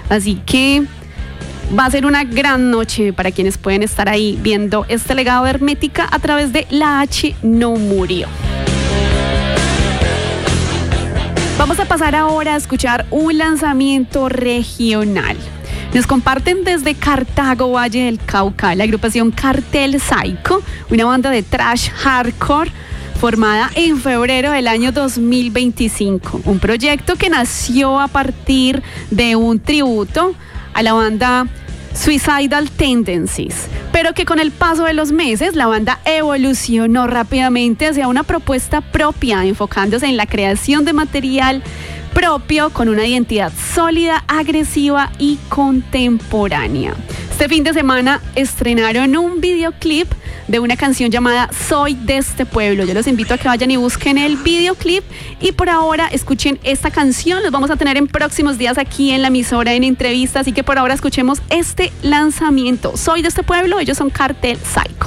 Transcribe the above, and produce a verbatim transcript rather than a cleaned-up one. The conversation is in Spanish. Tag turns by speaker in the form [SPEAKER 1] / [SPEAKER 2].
[SPEAKER 1] Así que va a ser una gran noche para quienes pueden estar ahí viendo este legado de Hermética a través de La H No Murió. Vamos a pasar ahora a escuchar un lanzamiento regional. Nos comparten desde Cartago, Valle del Cauca, la agrupación Cartel Psycho, una banda de thrash hardcore formada en febrero del año dos mil veinticinco. Un proyecto que nació a partir de un tributo a la banda Suicidal Tendencies, pero que con el paso de los meses la banda evolucionó rápidamente hacia una propuesta propia, enfocándose en la creación de material propio con una identidad sólida, agresiva y contemporánea. Este fin de semana estrenaron un videoclip de una canción llamada Soy de este pueblo. Yo los invito a que vayan y busquen el videoclip y por ahora escuchen esta canción. Los vamos a tener en próximos días aquí en la emisora en entrevistas, así que por ahora escuchemos este lanzamiento. Soy de este pueblo, ellos son Cartel Psycho.